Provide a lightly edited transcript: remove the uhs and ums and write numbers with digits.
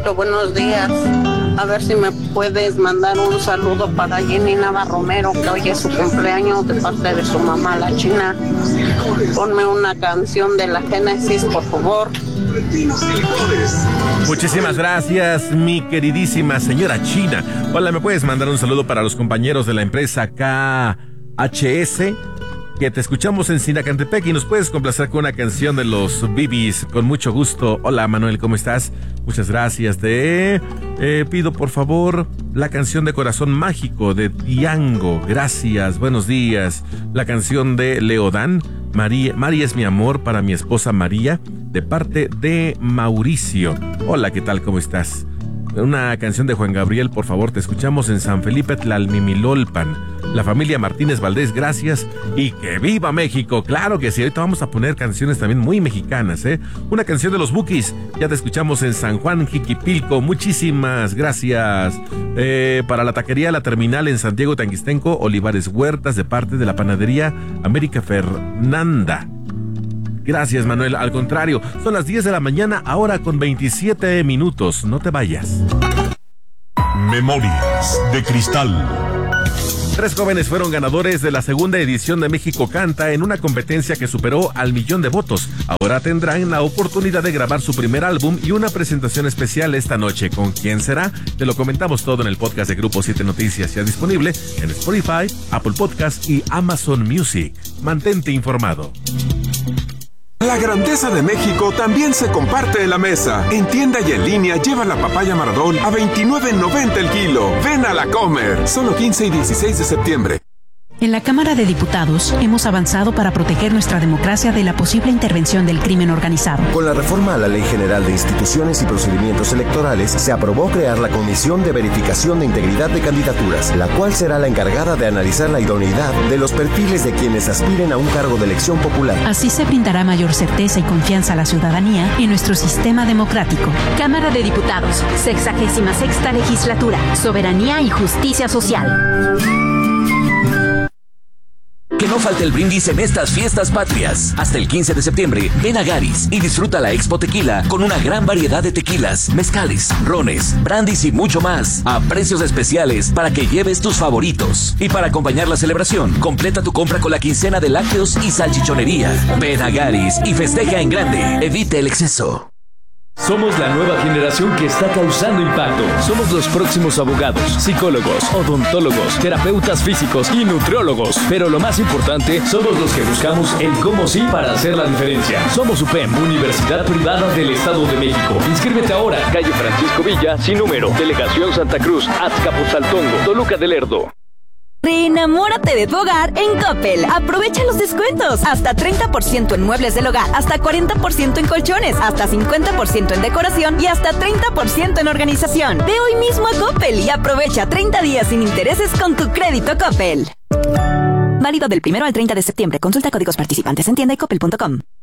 Buenos días. A ver si me puedes mandar un saludo para Jenny Nava Romero, que hoy es su cumpleaños, de parte de su mamá, la China. Ponme una canción de la Génesis, por favor. Muchísimas gracias, mi queridísima señora China. Hola, ¿me puedes mandar un saludo para los compañeros de la empresa KHS? Que te escuchamos en Sinacantepec y nos puedes complacer con una canción de los Bibis, con mucho gusto. Hola Manuel, ¿cómo estás? Muchas gracias. Pido por favor la canción de Corazón Mágico de Diango. Gracias, buenos días. La canción de Leodán, María es mi amor, para mi esposa María, de parte de Mauricio. Hola, ¿qué tal? ¿Cómo estás? Una canción de Juan Gabriel, por favor, te escuchamos en San Felipe Tlalmimilolpan. La familia Martínez Valdés, gracias. Y ¡que viva México! Claro que sí, ahorita vamos a poner canciones también muy mexicanas, ¿eh? Una canción de los Bukis, ya te escuchamos en San Juan Jiquipilco. Muchísimas gracias. Para la taquería La Terminal en Santiago Tanguistenco, Olivares Huertas, de parte de la panadería América Fernanda. Gracias, Manuel. Al contrario, son las 10 de la mañana, ahora con 27 minutos. No te vayas. Memorias de Cristal. 3 jóvenes fueron ganadores de la segunda edición de México Canta en una competencia que superó al 1,000,000 de votos. Ahora tendrán la oportunidad de grabar su primer álbum y una presentación especial esta noche. ¿Con quién será? Te lo comentamos todo en el podcast de Grupo 7 Noticias, ya disponible en Spotify, Apple Podcast y Amazon Music. Mantente informado. La grandeza de México también se comparte en la mesa. En tienda y en línea lleva la papaya Maradol a $29.90 el kilo. Ven a la Comer. Solo 15 y 16 de septiembre. En la Cámara de Diputados hemos avanzado para proteger nuestra democracia de la posible intervención del crimen organizado. Con la reforma a la Ley General de Instituciones y Procedimientos Electorales, se aprobó crear la Comisión de Verificación de Integridad de Candidaturas, la cual será la encargada de analizar la idoneidad de los perfiles de quienes aspiren a un cargo de elección popular. Así se brindará mayor certeza y confianza a la ciudadanía en nuestro sistema democrático. Cámara de Diputados, 66ª Legislatura, Soberanía y Justicia Social. Que no falte el brindis en estas fiestas patrias. Hasta el 15 de septiembre, ven a Garis y disfruta la Expo Tequila con una gran variedad de tequilas, mezcales, rones, brandis y mucho más, a precios especiales para que lleves tus favoritos. Y para acompañar la celebración, completa tu compra con la quincena de lácteos y salchichonería. Ven a Garis y festeja en grande. Evite el exceso. Somos la nueva generación que está causando impacto. Somos los próximos abogados, psicólogos, odontólogos, terapeutas físicos y nutriólogos. Pero lo más importante, somos los que buscamos el cómo sí para hacer la diferencia. Somos UPEM, Universidad Privada del Estado de México. Inscríbete ahora. Calle Francisco Villa, sin número. Delegación Santa Cruz, Azcapotzaltongo, Toluca del Lerdo. Reenamórate de tu hogar en Coppel. Aprovecha los descuentos. Hasta 30% en muebles del hogar, hasta 40% en colchones, hasta 50% en decoración y hasta 30% en organización. Ve hoy mismo a Coppel y aprovecha 30 días sin intereses con tu crédito Coppel. Válido del 1 al 30 de septiembre. Consulta códigos participantes en tienda y coppel.com.